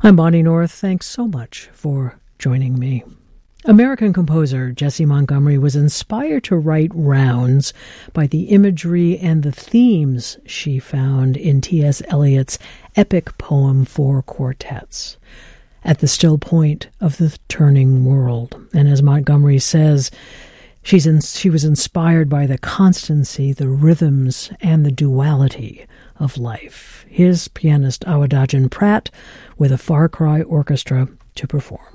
I'm Bonnie North. Thanks so much for joining me. American composer Jessie Montgomery was inspired to write Rounds by the imagery and the themes she found in T.S. Eliot's epic poem Four Quartets, At the Still Point of the Turning World. And as Montgomery says, she was inspired by the constancy, the rhythms, and the duality of life. Here's pianist Awadagin Pratt with a Far Cry Orchestra to perform.